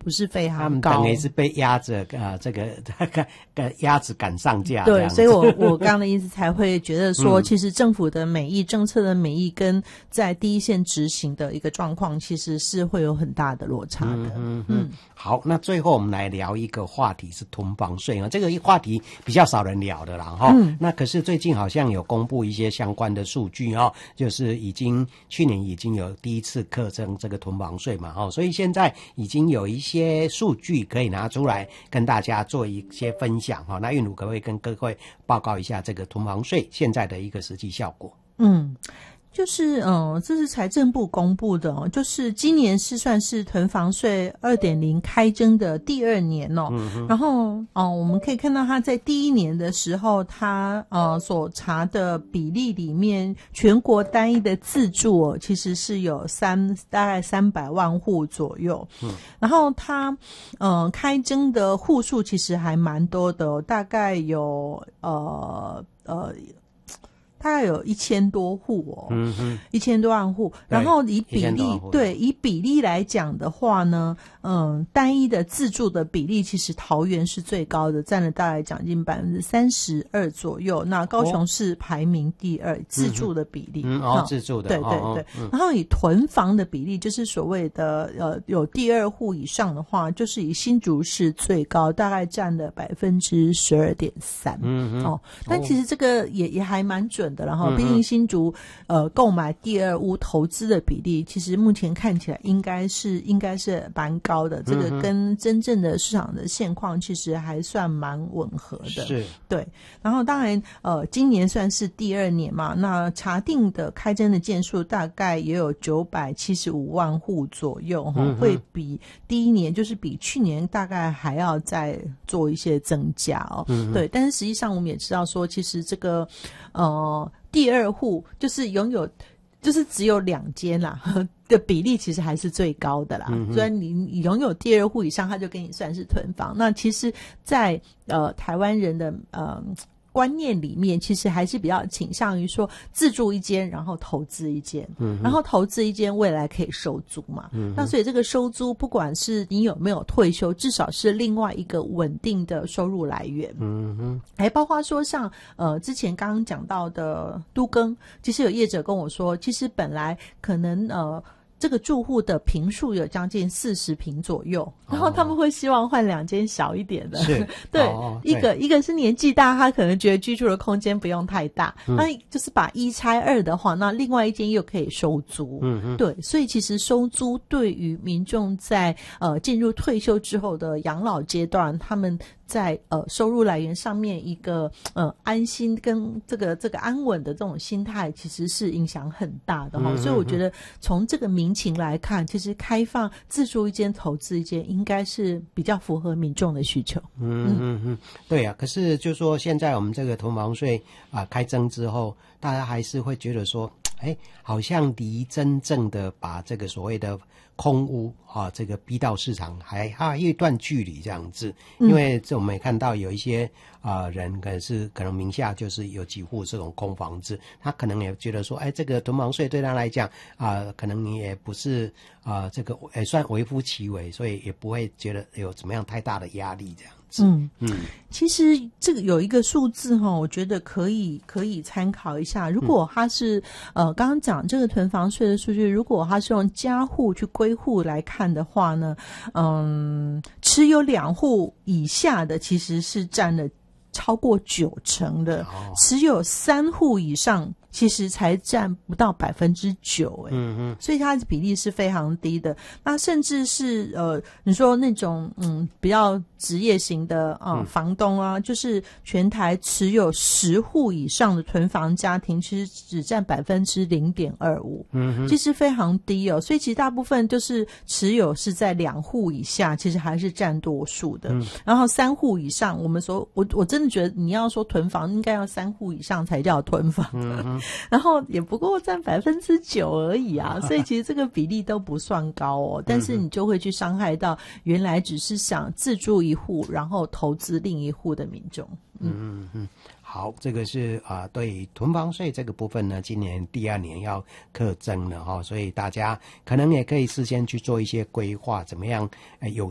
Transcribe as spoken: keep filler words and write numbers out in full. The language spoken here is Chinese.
不是非常高， 他们等于是被压着呃这个呃鸭子赶上架。 对，所以我我刚刚的意思才会觉得说，其实政府的美意、政策的美意跟在第一线执行的一个状况，其实是会有很大的落差的。 嗯嗯嗯。好，那最后我们来聊一个话题是囤房税啊，这个话题比较少人聊的啦哈。嗯。那可是最近好像有公布一些相关的数据哦，就是已经去年已经有第一次课征这个囤房税嘛哈，所以现在已经有一些数据可以拿出来跟大家做一些分享哈。那韵如可不可以跟各位报告一下这个囤房税现在的一个实际效果？ 嗯。就是嗯，这是财政部公布的哦，就是今年是算是囤房税 二点零 开征的第二年哦。嗯、然后哦，我们可以看到它在第一年的时候，它呃所查的比例里面，全国单一的自住哦，其实是有三大概三百万户左右。嗯，然后它呃开征的户数其实还蛮多的哦，大概有呃呃。大概有一千多户哦，嗯哼，一千多万户。然后以比例，对，以比例来讲的话呢，嗯，单一的自住的比例，其实桃园是最高的，占了大概将近百分之三十二左右。那高雄市排名第二，哦、自住的比例， 嗯，哦，自住的， 对对对。哦嗯、然后以囤房的比例，就是所谓的呃有第二户以上的话，就是以新竹市最高，大概占了百分之十二点三。嗯哦，但其实这个也也还蛮准的，然后毕竟新竹呃购买第二屋投资的比例，其实目前看起来应该是应该是蛮高的，这个跟真正的市场的现况其实还算蛮吻合的。 是，对。 然后当然呃今年算是第二年嘛，那查定的开征的件数大概也有九百七十五万户左右，嗯、会比第一年就是比去年大概还要再做一些增加哦。嗯、对，但是实际上我们也知道说，其实这个呃第二户就是拥有就是只有两间啦的比例其实还是最高的啦。嗯、虽然你你拥有第二户以上，他就给你算是囤房。那其实在呃台湾人的呃观念里面，其实还是比较倾向于说自住一间，然后投资一间，嗯，然后投资一间未来可以收租嘛，嗯，那所以这个收租不管是你有没有退休，至少是另外一个稳定的收入来源，嗯哼，还包括说像呃之前刚刚讲到的都更，其实有业者跟我说，其实本来可能呃。这个住户的坪数有将近四十坪左右，然后他们会希望换两间小一点的。是，对，哦、一个一个是年纪大，他可能觉得居住的空间不用太大，嗯、那就是把一拆二的话，那另外一间又可以收租。嗯嗯，对，所以其实收租对于民众在呃进入退休之后的养老阶段，他们在呃收入来源上面一个呃安心跟这个这个安稳的这种心态，其实是影响很大的哈。嗯、所以我觉得从这个民情来看，其实开放自住一间投资一间，应该是比较符合民众的需求。 嗯嗯嗯，对啊。可是就说现在我们这个囤房税啊、呃、开征之后，大家还是会觉得说，哎，好像离真正的把这个所谓的空屋啊，这个逼到市场还还有一段距离这样子。因为这我们也看到有一些啊、呃、人可能是可能名下就是有几户这种空房子，他可能也觉得说，哎，这个囤房税对他来讲啊、呃，可能你也不是啊、呃、这个也算微乎其微，所以也不会觉得有怎么样太大的压力这样。 嗯嗯，其实这个有一个数字哈，我觉得可以可以参考一下。如果它是、嗯、呃刚刚讲这个囤房税的数据，如果它是用家户去归户来看的话呢，嗯，持有两户以下的其实是占了超过九成的，哦、持有三户以上其实才占不到百分之九，哎，嗯嗯，所以它的比例是非常低的。那甚至是呃，你说那种嗯比较职业型的啊、呃嗯、房东啊，就是全台持有十户以上的囤房家庭，其实只占百分之零点二五，嗯，其实非常低哦。所以其实大部分就是持有是在两户以下，其实还是占多数的。嗯、然后三户以上，我们说我我真的觉得你要说囤房，应该要三户以上才叫囤房。嗯然后也不过占百分之九而已啊，所以其实这个比例都不算高哦。但是你就会去伤害到原来只是想自住一户，然后投资另一户的民众。嗯嗯嗯。好，这个是啊、呃，对于囤房税这个部分呢，今年第二年要课征了哈、哦，所以大家可能也可以事先去做一些规划，怎么样呃有